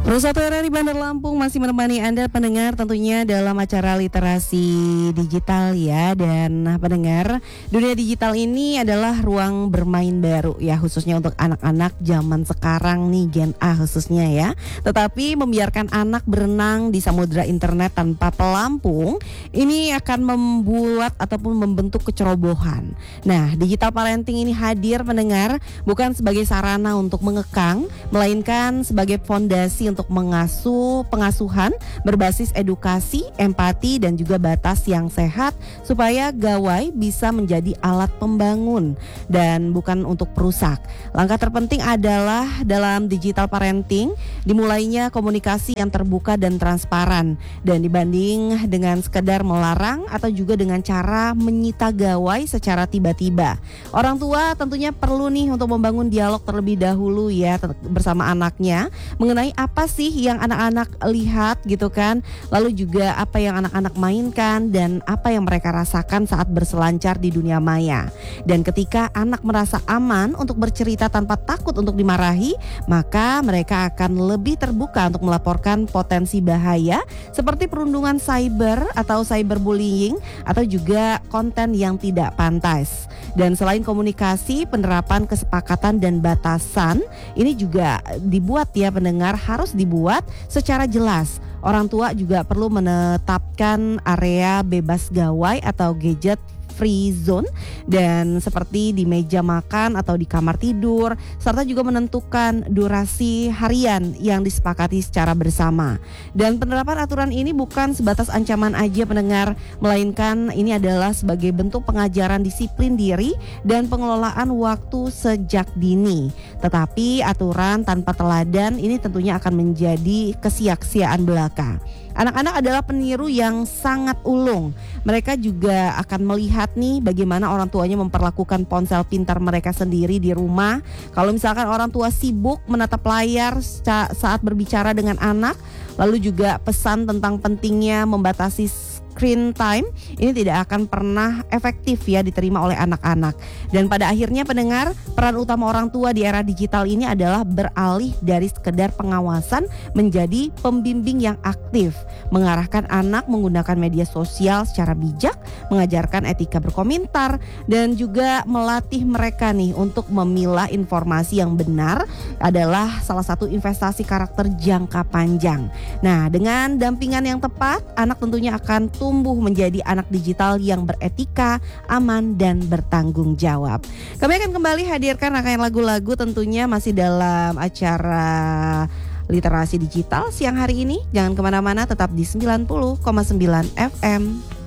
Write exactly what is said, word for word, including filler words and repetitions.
Perusahaan R R I Bandar Lampung masih menemani Anda pendengar tentunya dalam acara literasi digital ya. Dan pendengar, dunia digital ini adalah ruang bermain baru ya, khususnya untuk anak-anak zaman sekarang nih, Gen A khususnya ya. Tetapi membiarkan anak berenang di samudera internet tanpa pelampung ini akan membuat ataupun membentuk kecerobohan. Nah, digital parenting ini hadir pendengar bukan sebagai sarana untuk mengekang, melainkan sebagai fondasi untuk mengasuh pengasuhan berbasis edukasi, empati dan juga batas yang sehat supaya gawai bisa menjadi alat pembangun dan bukan untuk perusak. Langkah terpenting adalah dalam digital parenting dimulainya komunikasi yang terbuka dan transparan, dan dibanding dengan sekedar melarang atau juga dengan cara menyita gawai secara tiba-tiba. Orang tua tentunya perlu nih untuk membangun dialog terlebih dahulu ya bersama anaknya mengenai apa sih yang anak-anak lihat gitu kan, lalu juga apa yang anak-anak mainkan dan apa yang mereka rasakan saat berselancar di dunia maya. Dan ketika anak merasa aman untuk bercerita tanpa takut untuk dimarahi, maka mereka akan lebih terbuka untuk melaporkan potensi bahaya seperti perundungan cyber atau cyberbullying atau juga konten yang tidak pantas. Dan selain komunikasi, penerapan kesepakatan dan batasan ini juga dibuat ya pendengar, harus dibuat secara jelas. Orang tua juga perlu menetapkan area bebas gawai atau gadget free zone dan seperti di meja makan atau di kamar tidur, serta juga menentukan durasi harian yang disepakati secara bersama. Dan penerapan aturan ini bukan sebatas ancaman aja pendengar, melainkan ini adalah sebagai bentuk pengajaran disiplin diri dan pengelolaan waktu sejak dini. Tetapi aturan tanpa teladan ini tentunya akan menjadi kesia-siaan belaka. Anak-anak adalah peniru yang sangat ulung. Mereka juga akan melihat nih bagaimana orang tuanya memperlakukan ponsel pintar mereka sendiri di rumah. Kalau misalkan orang tua sibuk menatap layar saat berbicara dengan anak, lalu juga pesan tentang pentingnya membatasi screen time ini tidak akan pernah efektif ya diterima oleh anak-anak. Dan pada akhirnya pendengar, peran utama orang tua di era digital ini adalah beralih dari sekedar pengawasan menjadi pembimbing yang aktif, mengarahkan anak menggunakan media sosial secara bijak, mengajarkan etika berkomentar dan juga melatih mereka nih untuk memilah informasi yang benar adalah salah satu investasi karakter jangka panjang. Nah, dengan dampingan yang tepat, anak tentunya akan tumbuh menjadi anak digital yang beretika, aman, dan bertanggung jawab. Kami akan kembali hadirkan rangkaian lagu-lagu tentunya masih dalam acara literasi digital siang hari ini. Jangan kemana-mana, tetap di sembilan puluh koma sembilan F M.